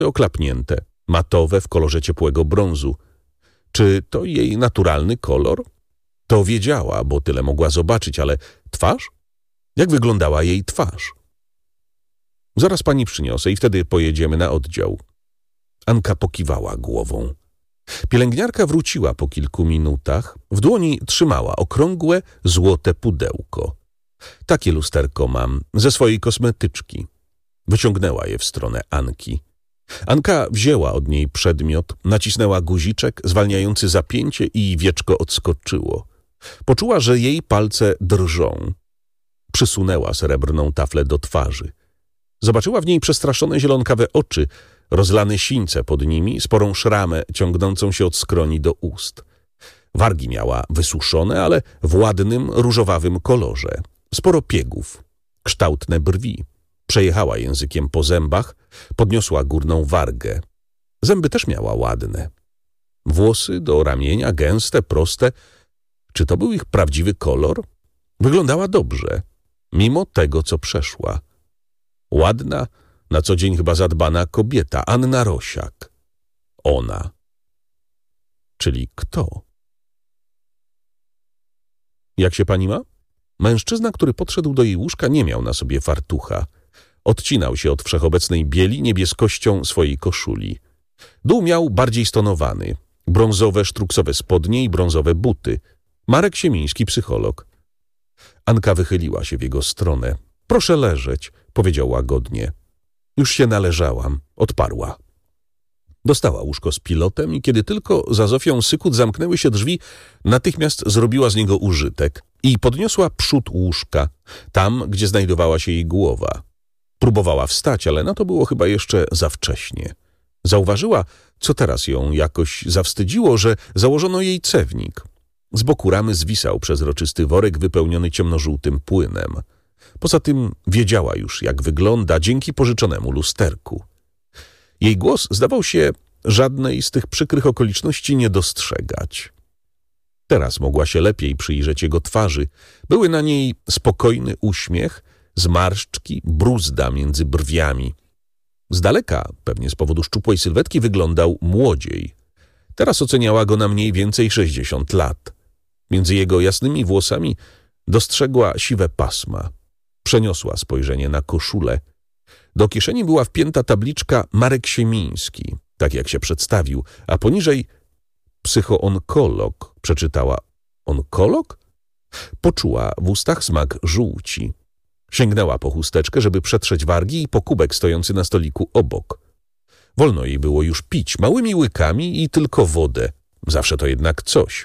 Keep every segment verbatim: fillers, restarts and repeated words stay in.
oklapnięte, matowe w kolorze ciepłego brązu. Czy to jej naturalny kolor? To wiedziała, bo tyle mogła zobaczyć, ale twarz? Jak wyglądała jej twarz? Zaraz pani przyniosę i wtedy pojedziemy na oddział. Anka pokiwała głową. Pielęgniarka wróciła po kilku minutach. W dłoni trzymała okrągłe, złote pudełko. Takie lusterko mam, ze swojej kosmetyczki. Wyciągnęła je w stronę Anki. Anka wzięła od niej przedmiot, nacisnęła guziczek zwalniający zapięcie i wieczko odskoczyło. Poczuła, że jej palce drżą. Przysunęła srebrną taflę do twarzy. Zobaczyła w niej przestraszone zielonkawe oczy, rozlane sińce pod nimi, sporą szramę ciągnącą się od skroni do ust. Wargi miała wysuszone, ale w ładnym, różowawym kolorze. Sporo piegów, kształtne brwi. Przejechała językiem po zębach, podniosła górną wargę. Zęby też miała ładne. Włosy do ramienia, gęste, proste. Czy to był ich prawdziwy kolor? Wyglądała dobrze, mimo tego, co przeszła. Ładna, na co dzień chyba zadbana kobieta, Anna Rosiak. Ona. Czyli kto? Jak się pani ma? Mężczyzna, który podszedł do jej łóżka, nie miał na sobie fartucha. Odcinał się od wszechobecnej bieli niebieskością swojej koszuli. Dół miał bardziej stonowany. Brązowe, sztruksowe spodnie i brązowe buty. Marek Siemiński, psycholog. Anka wychyliła się w jego stronę. Proszę leżeć, powiedział łagodnie. Już się należałam, odparła. Dostała łóżko z pilotem i kiedy tylko za Zofią Sykut zamknęły się drzwi, natychmiast zrobiła z niego użytek i podniosła przód łóżka, tam, gdzie znajdowała się jej głowa. Próbowała wstać, ale na to było chyba jeszcze za wcześnie. Zauważyła, co teraz ją jakoś zawstydziło, że założono jej cewnik. Z boku ramy zwisał przezroczysty worek wypełniony ciemnożółtym płynem. Poza tym wiedziała już, jak wygląda dzięki pożyczonemu lusterku. Jej głos zdawał się żadnej z tych przykrych okoliczności nie dostrzegać. Teraz mogła się lepiej przyjrzeć jego twarzy. Były na niej spokojny uśmiech, zmarszczki, bruzda między brwiami. Z daleka, pewnie z powodu szczupłej sylwetki, wyglądał młodziej. Teraz oceniała go na mniej więcej sześćdziesiąt lat. Między jego jasnymi włosami dostrzegła siwe pasma. Przeniosła spojrzenie na koszulę. Do kieszeni była wpięta tabliczka Marek Siemiński, tak jak się przedstawił, a poniżej psychoonkolog. Przeczytała onkolog? Poczuła w ustach smak żółci. Sięgnęła po chusteczkę, żeby przetrzeć wargi i po kubek stojący na stoliku obok. Wolno jej było już pić małymi łykami i tylko wodę. Zawsze to jednak coś.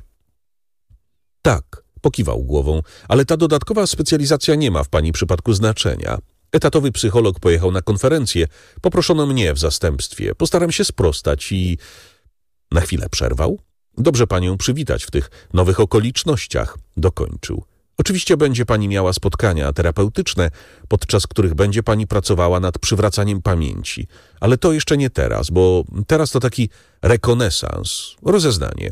Tak, pokiwał głową, ale ta dodatkowa specjalizacja nie ma w pani przypadku znaczenia. Etatowy psycholog pojechał na konferencję. Poproszono mnie w zastępstwie. Postaram się sprostać i... Na chwilę przerwał. Dobrze panią przywitać w tych nowych okolicznościach, dokończył. Oczywiście będzie pani miała spotkania terapeutyczne, podczas których będzie pani pracowała nad przywracaniem pamięci. Ale to jeszcze nie teraz, bo teraz to taki rekonesans, rozeznanie.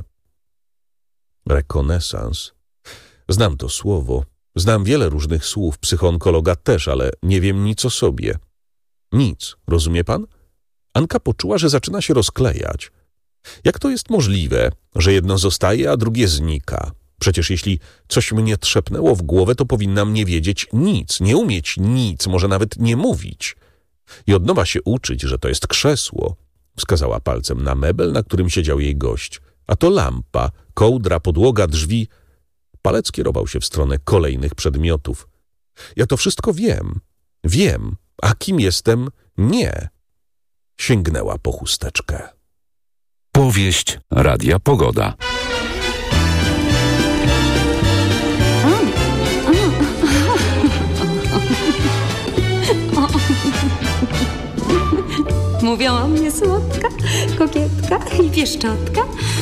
Rekonesans. Znam to słowo. Znam wiele różnych słów, psychoonkologa też, ale nie wiem nic o sobie. Nic, rozumie pan? Anka poczuła, że zaczyna się rozklejać. Jak to jest możliwe, że jedno zostaje, a drugie znika? Przecież jeśli coś mnie trzepnęło w głowę, to powinnam nie wiedzieć nic, nie umieć nic, może nawet nie mówić. I od nowa się uczyć, że to jest krzesło. Wskazała palcem na mebel, na którym siedział jej gość. A to lampa, kołdra, podłoga, drzwi. Palec kierował się w stronę kolejnych przedmiotów. Ja to wszystko wiem. Wiem. A kim jestem? Nie. Sięgnęła po chusteczkę. Powieść Radia Pogoda. Mówią o mnie słodka, kokietka i pieszczotka.